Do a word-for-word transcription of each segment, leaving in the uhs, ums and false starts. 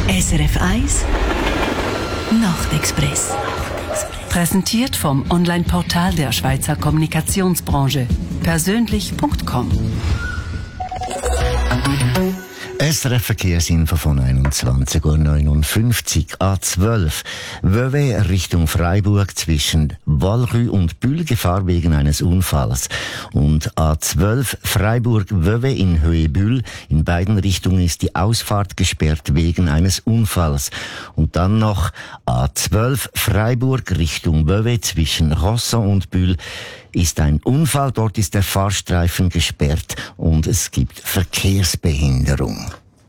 S R F eins Nachtexpress. Präsentiert vom Online-Portal der Schweizer Kommunikationsbranche. Persönlich Punkt com. S R F-Verkehrsinfo von einundzwanzig Uhr neunundfünfzig. A zwölf. Vevey Richtung Freiburg zwischen Valrue und Bühl Gefahr wegen eines Unfalls. Und A zwölf Freiburg-Vevey in Höhe Bühl. In beiden Richtungen ist die Ausfahrt gesperrt wegen eines Unfalls. Und dann noch A zwölf Freiburg Richtung Vevey zwischen Rosson und Bühl. Ist ein Unfall, dort ist der Fahrstreifen gesperrt und es gibt Verkehrsbehinderung.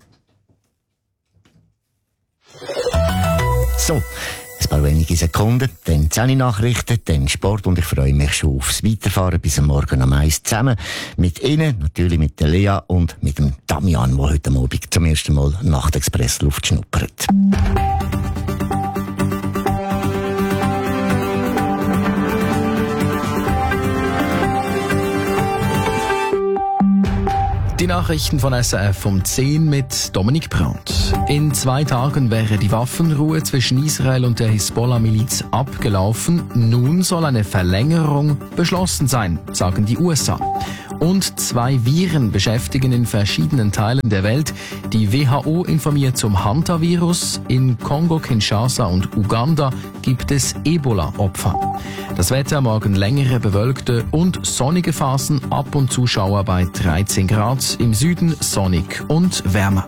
So, ein paar wenige Sekunden, dann zehn Nachrichten, dann Sport und ich freue mich schon aufs Weiterfahren bis am Morgen am eins zusammen mit Ihnen, natürlich mit der Lea und mit dem Damian, der heute Abend zum ersten Mal Nachtexpress Luft schnuppert. Die Nachrichten von S R F um zehn mit Dominik Brandt. In zwei Tagen wäre die Waffenruhe zwischen Israel und der Hisbollah-Miliz abgelaufen. Nun soll eine Verlängerung beschlossen sein, sagen die U S A. Und zwei Viren beschäftigen in verschiedenen Teilen der Welt. Die W H O informiert zum Hanta-Virus. In Kongo, Kinshasa und Uganda gibt es Ebola-Opfer. Das Wetter morgen längere, bewölkte und sonnige Phasen, ab und zu Schauer bei dreizehn Grad, im Süden sonnig und wärmer.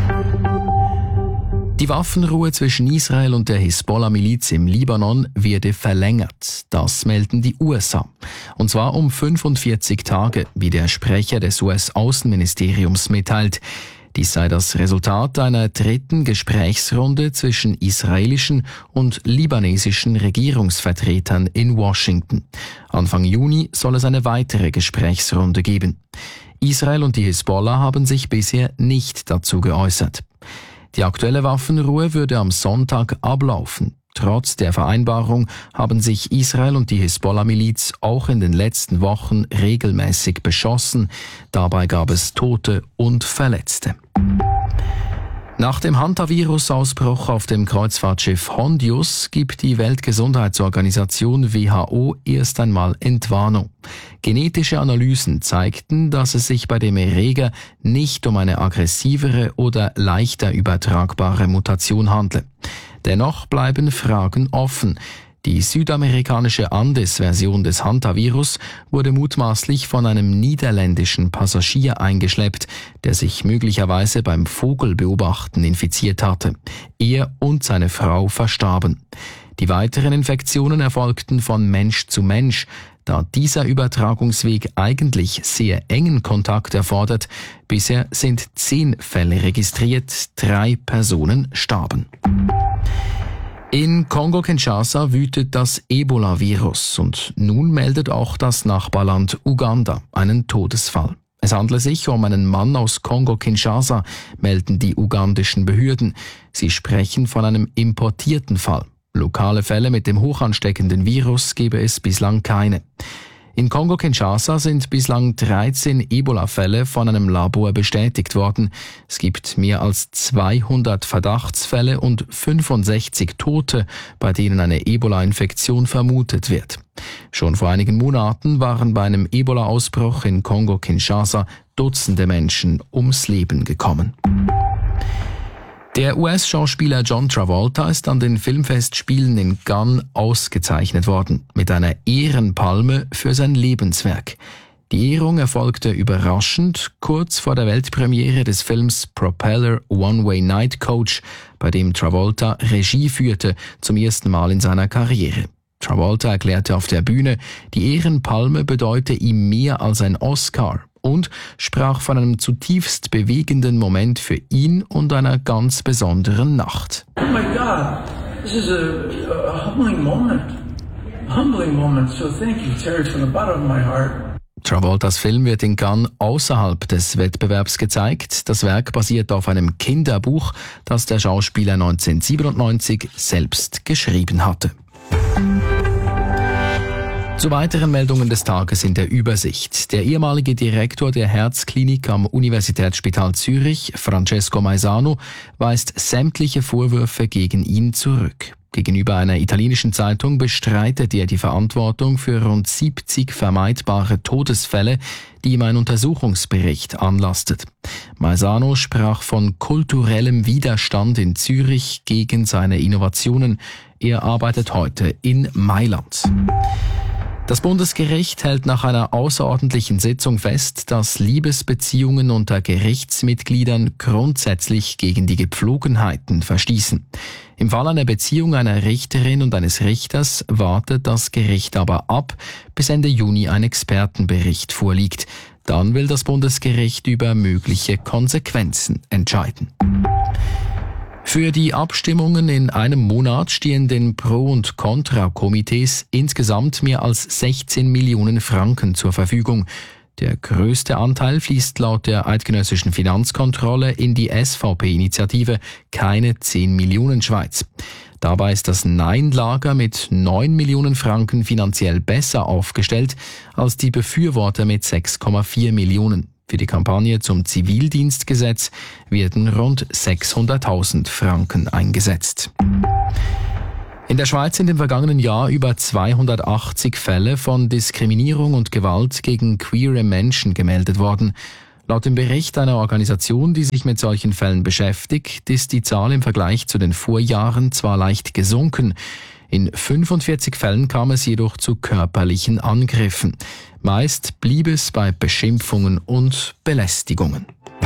Die Waffenruhe zwischen Israel und der Hisbollah-Miliz im Libanon werde verlängert. Das melden die U S A. Und zwar um fünfundvierzig Tage, wie der Sprecher des U S-Außenministeriums mitteilt. Dies sei das Resultat einer dritten Gesprächsrunde zwischen israelischen und libanesischen Regierungsvertretern in Washington. Anfang Juni soll es eine weitere Gesprächsrunde geben. Israel und die Hisbollah haben sich bisher nicht dazu geäußert. Die aktuelle Waffenruhe würde am Sonntag ablaufen. Trotz der Vereinbarung haben sich Israel und die Hisbollah-Miliz auch in den letzten Wochen regelmäßig beschossen. Dabei gab es Tote und Verletzte. Nach dem Hanta-Virus-Ausbruch auf dem Kreuzfahrtschiff Hondius gibt die Weltgesundheitsorganisation W H O erst einmal Entwarnung. Genetische Analysen zeigten, dass es sich bei dem Erreger nicht um eine aggressivere oder leichter übertragbare Mutation handle. Dennoch bleiben Fragen offen. Die südamerikanische Andes-Version des Hanta-Virus wurde mutmaßlich von einem niederländischen Passagier eingeschleppt, der sich möglicherweise beim Vogelbeobachten infiziert hatte. Er und seine Frau verstarben. Die weiteren Infektionen erfolgten von Mensch zu Mensch. Da dieser Übertragungsweg eigentlich sehr engen Kontakt erfordert, bisher sind zehn Fälle registriert, drei Personen starben. In Kongo-Kinshasa wütet das Ebola-Virus und nun meldet auch das Nachbarland Uganda einen Todesfall. Es handle sich um einen Mann aus Kongo-Kinshasa, melden die ugandischen Behörden. Sie sprechen von einem importierten Fall. Lokale Fälle mit dem hochansteckenden Virus gebe es bislang keine. In Kongo-Kinshasa sind bislang dreizehn Ebola-Fälle von einem Labor bestätigt worden. Es gibt mehr als zweihundert Verdachtsfälle und fünfundsechzig Tote, bei denen eine Ebola-Infektion vermutet wird. Schon vor einigen Monaten waren bei einem Ebola-Ausbruch in Kongo-Kinshasa Dutzende Menschen ums Leben gekommen. Der U S-Schauspieler John Travolta ist an den Filmfestspielen in Cannes ausgezeichnet worden, mit einer Ehrenpalme für sein Lebenswerk. Die Ehrung erfolgte überraschend kurz vor der Weltpremiere des Films Propeller One-Way Night Coach, bei dem Travolta Regie führte, zum ersten Mal in seiner Karriere. Travolta erklärte auf der Bühne, die Ehrenpalme bedeute ihm mehr als ein Oscar und sprach von einem zutiefst bewegenden Moment für ihn und einer ganz besonderen Nacht. Oh my God, this is a, a humbling moment. A humbling moment, so thank you, Terry, from the bottom of my heart. Travoltas Film wird in Cannes außerhalb des Wettbewerbs gezeigt. Das Werk basiert auf einem Kinderbuch, das der Schauspieler neunzehnhundertsiebenundneunzig selbst geschrieben hatte. Zu weiteren Meldungen des Tages in der Übersicht. Der ehemalige Direktor der Herzklinik am Universitätsspital Zürich, Francesco Maisano, weist sämtliche Vorwürfe gegen ihn zurück. Gegenüber einer italienischen Zeitung bestreitet er die Verantwortung für rund siebzig vermeidbare Todesfälle, die ihm ein Untersuchungsbericht anlastet. Maisano sprach von kulturellem Widerstand in Zürich gegen seine Innovationen. Er arbeitet heute in Mailand. Das Bundesgericht hält nach einer außerordentlichen Sitzung fest, dass Liebesbeziehungen unter Gerichtsmitgliedern grundsätzlich gegen die Gepflogenheiten verstießen. Im Fall einer Beziehung einer Richterin und eines Richters wartet das Gericht aber ab, bis Ende Juni ein Expertenbericht vorliegt. Dann will das Bundesgericht über mögliche Konsequenzen entscheiden. Für die Abstimmungen in einem Monat stehen den Pro- und Kontra-Komitees insgesamt mehr als sechzehn Millionen Franken zur Verfügung. Der größte Anteil fließt laut der eidgenössischen Finanzkontrolle in die S V P-Initiative Keine zehn Millionen Schweiz. Dabei ist das Nein-Lager mit neun Millionen Franken finanziell besser aufgestellt als die Befürworter mit sechs Komma vier Millionen. Für die Kampagne zum Zivildienstgesetz werden rund sechshunderttausend Franken eingesetzt. In der Schweiz sind im vergangenen Jahr über zweihundertachtzig Fälle von Diskriminierung und Gewalt gegen queere Menschen gemeldet worden. Laut dem Bericht einer Organisation, die sich mit solchen Fällen beschäftigt, ist die Zahl im Vergleich zu den Vorjahren zwar leicht gesunken. In fünfundvierzig Fällen kam es jedoch zu körperlichen Angriffen. Meist blieb es bei Beschimpfungen und Belästigungen.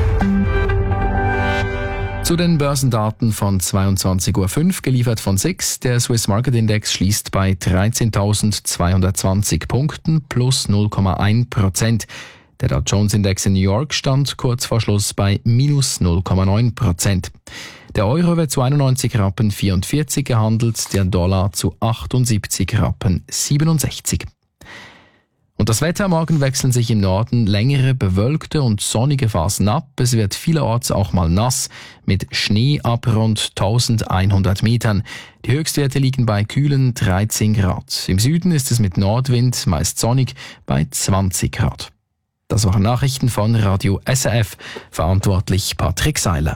Zu den Börsendaten von zweiundzwanzig Uhr fünf, geliefert von S I X. Der Swiss Market Index schließt bei dreizehntausendzweihundertzwanzig Punkten plus null Komma eins Prozent. Der Dow Jones Index in New York stand kurz vor Schluss bei minus null Komma neun Prozent. Der Euro wird zu einundneunzig Rappen vierundvierzig gehandelt, der Dollar zu achtundsiebzig Rappen siebenundsechzig. Und das Wetter: Morgen wechseln sich im Norden längere bewölkte und sonnige Phasen ab. Es wird vielerorts auch mal nass, mit Schnee ab rund eintausendeinhundert Metern. Die Höchstwerte liegen bei kühlen dreizehn Grad. Im Süden ist es mit Nordwind meist sonnig bei zwanzig Grad. Das waren Nachrichten von Radio S R F. Verantwortlich Patrick Seiler.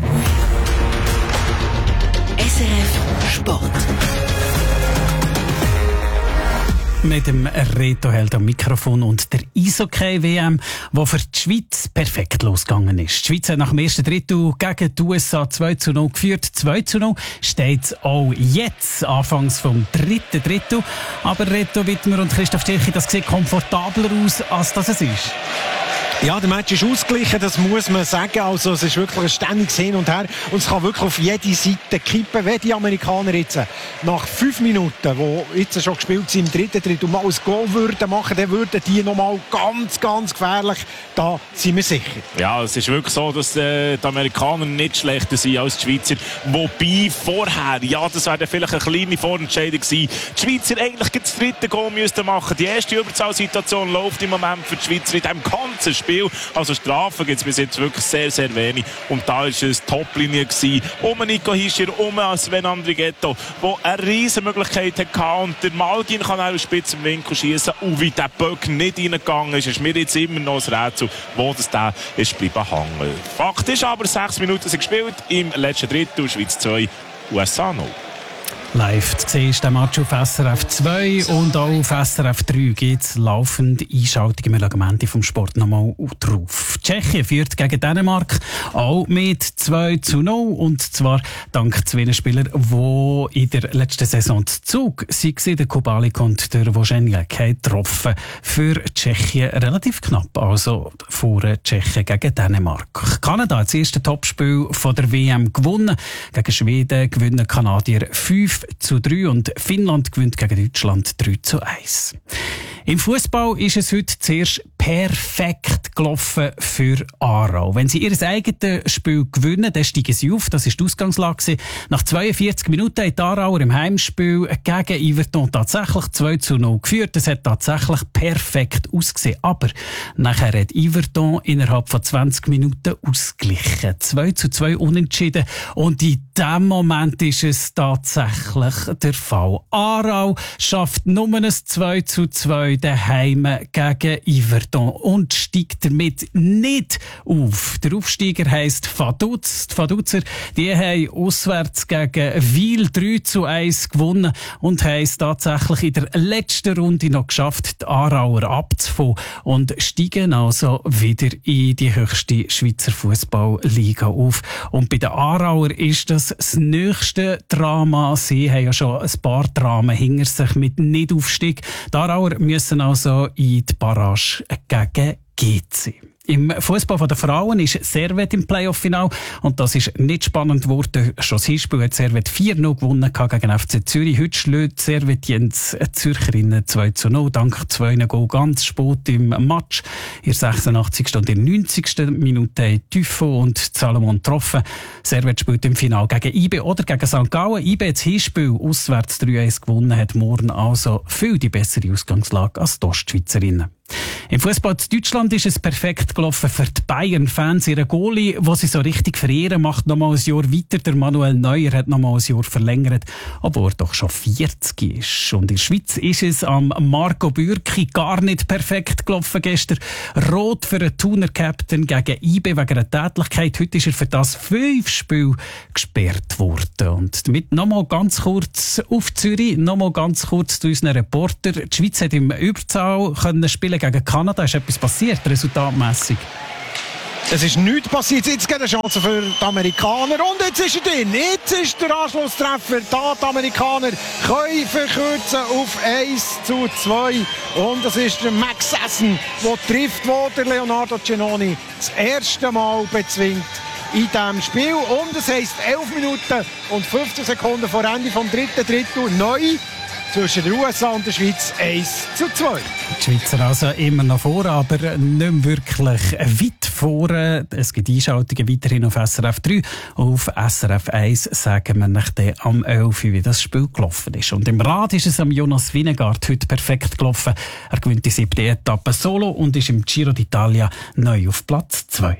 S R F Sport. Mit dem Reto Held am Mikrofon und der Eishockey-W M, die für die Schweiz perfekt losgegangen ist. Die Schweiz hat nach dem ersten Drittel gegen die U S A zwei zu null geführt. zwei zu null steht es auch jetzt, anfangs vom dritten Drittel. Aber Reto Wittmer und Christoph Stilchi, das sieht komfortabler aus, als das es ist. Ja, der Match ist ausgeglichen, das muss man sagen. Also, es ist wirklich ein ständiges Hin und Her. Und es kann wirklich auf jede Seite kippen. Wenn die Amerikaner jetzt nach fünf Minuten, die jetzt schon gespielt sind, im dritten Drittel, mal ein Goal würden machen, dann würden die nochmal ganz, ganz gefährlich. Da sind wir sicher. Ja, es ist wirklich so, dass äh, die Amerikaner nicht schlechter sind als die Schweizer. Wobei vorher, ja, das wäre vielleicht eine kleine Vorentscheidung gewesen. Die Schweizer eigentlich das dritte Goal müssten machen. Die erste Überzahlsituation läuft im Moment für die Schweizer in diesem ganzen Spiel. Also Strafen gibt es bis jetzt wirklich sehr, sehr wenig. Und da war es eine Top-Linie gewesen. Um Nico Hischier, um Sven Andrighetto, der eine riesen Möglichkeit hatte. Und der Malgin kann auch spitz im Winkel schießen. Und wie der Böck nicht reingegangen ist, ist mir jetzt immer noch ein Rätsel, wo das da ist bleiben hängen. Fakt ist aber, sechs Minuten sind gespielt im letzten Drittel. Schweiz zwei, U S A null. Live zu sehen ist der Match auf S R F zwei und auch auf S R F drei gibt es laufende Einschaltungen. Wir schauen am Ende vom Sport nochmal drauf. Tschechien führt gegen Dänemark auch mit zwei zu null und zwar dank zwei Spielern, die in der letzten Saison zu Zug waren. Der Kubalik und der Woženík haben getroffen. Für Tschechien relativ knapp, also vor Tschechien gegen Dänemark. Kanada hat das erste Topspiel von der W M gewonnen. Gegen Schweden gewinnen Kanadier fünf zu drei und Finnland gewinnt gegen Deutschland drei zu eins. Im Fußball ist es heute zuerst perfekt gelaufen für Aarau. Wenn sie ihr eigenes Spiel gewinnen, dann steigen sie auf. Das war die Ausgangslage. Nach zweiundvierzig Minuten hat Aarauer im Heimspiel gegen Yverton tatsächlich zwei zu null geführt. Es hat tatsächlich perfekt ausgesehen. Aber nachher hat Yverton innerhalb von zwanzig Minuten ausgeglichen. zwei zu zwei unentschieden. Und in diesem Moment ist es tatsächlich der Fall. Aarau schafft nur ein zwei zu zwei daheim gegen Yverton und steigt damit nicht auf. Der Aufsteiger heisst Vaduz. Die Vaduzer, die haben auswärts gegen Wil drei zu eins gewonnen und haben es tatsächlich in der letzten Runde noch geschafft, die Aarauer abzufangen und steigen also wieder in die höchste Schweizer Fußballliga auf. Und bei den Aarauer ist das das nächste Drama. Sie haben ja schon ein paar Dramen hinter sich mit Nicht-Aufstieg. Die Aarauer müssen also in die Barrage gegen G C. Im Fußball der Frauen ist Servet im Playoff-Final und das ist nicht spannend geworden. Schon das Hinspiel hat Servet vier null gewonnen gegen F C Zürich. Heute schlägt Servet Jens Zürcherinnen zwei zu null dank zwei Goal ganz spät im Match. In der sechsundachtzigsten und in der neunzigsten Minute haben Typho und Salomon getroffen. Servet spielt im Final gegen I B oder gegen Sankt Gallen. I B hat das Hinspiel auswärts drei eins gewonnen, hat morgen also viel die bessere Ausgangslage als die Ostschweizerinnen. Im Fußball in Deutschland ist es perfekt gelaufen für die Bayern-Fans. Ihre Goalie, die sie so richtig verehren, macht noch mal ein Jahr weiter. Der Manuel Neuer hat noch mal ein Jahr verlängert, obwohl er doch schon vierzig ist. Und in der Schweiz ist es am Marco Bürki gar nicht perfekt gelaufen gestern. Rot für den Thuner-Captain gegen I B wegen einer Tätlichkeit. Heute ist er für das fünf Spiel gesperrt worden. Und damit noch mal ganz kurz auf Zürich, noch mal ganz kurz zu unseren Reporter. Die Schweiz hat im Überzahl können spielen gegen Kanada. Ist etwas passiert, resultatmässig? Es ist nichts passiert. Jetzt gibt es eine Chance für die Amerikaner. Und jetzt ist er drin. Jetzt ist der Anschlusstreffer. Da die Amerikaner können verkürzen auf eins zu zwei. Und es ist der Max Essen, der trifft, wo der Leonardo Giannoni das erste Mal bezwingt in diesem Spiel. Und es heisst elf Minuten und fünfzehn Sekunden vor Ende vom dritten Drittel neu. Zwischen den U S A und der Schweiz eins zu zwei. Die Schweizer also immer noch vor, aber nicht mehr wirklich weit vor. Es gibt Einschaltungen weiterhin auf S R F drei. Auf S R F eins sagen wir nach dem am elf wie das Spiel gelaufen ist. Und im Rad ist es am Jonas Vingegaard heute perfekt gelaufen. Er gewinnt die siebte Etappe solo und ist im Giro d'Italia neu auf Platz zwei.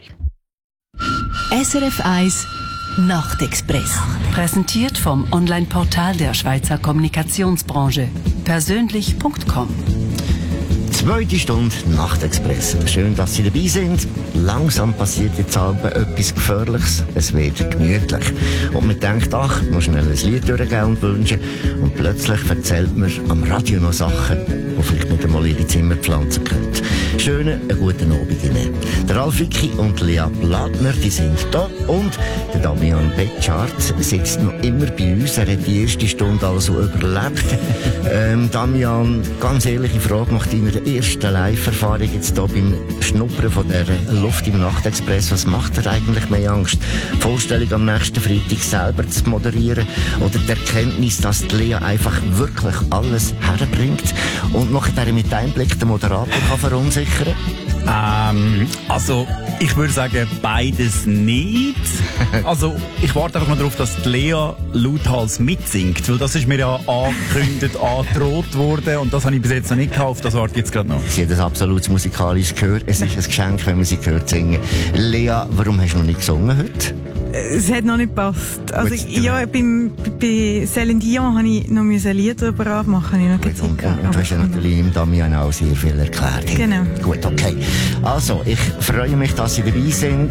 S R F eins Nachtexpress. Präsentiert vom Online-Portal der Schweizer Kommunikationsbranche. Persönlich Punkt com. Zweite Stunde Nachtexpress. Schön, dass Sie dabei sind. Langsam passiert jetzt aber etwas Gefährliches. Es wird gemütlich. Und man denkt, ach, man muss schnell ein Lied durchgeben und wünschen. Und plötzlich erzählt man am Radio noch Sachen, die vielleicht nicht einmal ihre Zimmer pflanzen können. Schönen, einen guten Abend Ihnen. Der Ralf Wicki und Lea Blattner, die sind da. Und der Damian Betschart sitzt noch immer bei uns. Er hat die erste Stunde also überlebt. ähm, Damian, ganz ehrliche Frage nach deiner ersten Live-Erfahrung jetzt hier beim Schnuppern von der Luft im Nachtexpress. Was macht dir eigentlich mehr Angst? Die Vorstellung am nächsten Freitag selber zu moderieren oder die Erkenntnis, dass die Lea einfach wirklich alles herbringt und nachher mit Einblick den Moderator kann verunsichern? Ähm, also, ich würde sagen, beides nicht. Also, ich warte einfach mal darauf, dass die Lea lauthals mitsingt, weil das ist mir ja angekündigt, angedroht worden und das habe ich bis jetzt noch nicht gekauft, das warte ich jetzt gerade noch. Sie hat ein absolutes musikalisches Gehör. Es ist ein Geschenk, wenn man sie hört singen. Lea, warum hast du noch nicht gesungen heute? Es hat noch nicht gepasst. Also, ja, beim, bei Céline Dion habe ich noch ein Lied darüber machen. Ich noch Gut, und, und, und du hast ja natürlich im Damian auch sehr viel erklärt. Genau. Gut, okay. Also, ich freue mich, dass Sie dabei sind.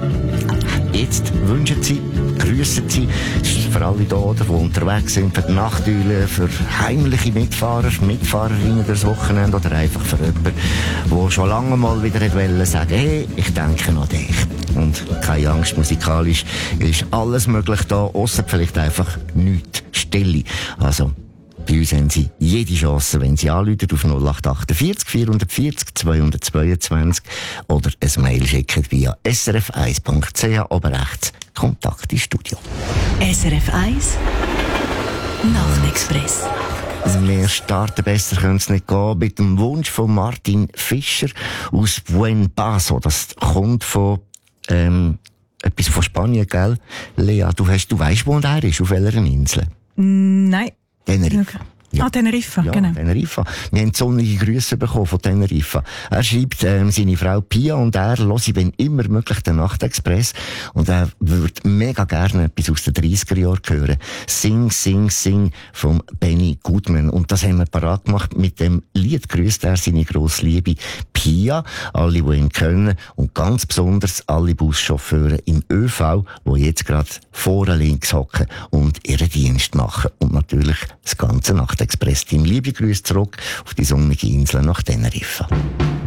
Jetzt wünschen Sie, grüßen Sie, für alle da, die unterwegs sind, für die Nachteulen, für heimliche Mitfahrer, Mitfahrerinnen das Wochenende oder einfach für jemanden, der schon lange mal wieder wollte sagen, hey, ich denke an dich. Und keine Angst, musikalisch ist alles möglich da, ausser vielleicht einfach nichts, Stille. Also, bei uns haben Sie jede Chance, wenn Sie anrufen auf null acht vierundachtzig vierhundertvierzig zweihundertzweiundzwanzig oder ein Mail schicken via s r f eins punkt c h oben rechts Kontakt ins Studio. S R F eins Nachtexpress. Wir starten besser, können es nicht gehen, mit dem Wunsch von Martin Fischer aus Buen Paso. Das kommt von, ähm, etwas von Spanien, gell? Lea, du, hast, du weißt, wo er ist, auf welcher Insel? Nein. Tenerife. Okay. Ja. Ah, Teneriffa, ja, genau. Teneriffa. Wir haben sonnige Grüße bekommen von Teneriffa. Er schreibt, ähm, seine Frau Pia und er höre, wenn immer möglich, den Nachtexpress. Und er würde mega gerne etwas aus den dreissiger Jahren hören. Sing, Sing, Sing vom Benny Goodman. Und das haben wir parat gemacht. Mit dem Lied grüßt er seine grosse Liebe Pia, alle, die ihn kennen. Und ganz besonders alle Buschauffeure im ÖV, die jetzt gerade vorne links hocken und ihren Dienst machen. Und natürlich das ganze Nachtexpress. Team, liebe Grüße zurück auf die sonnige Insel nach Teneriffa.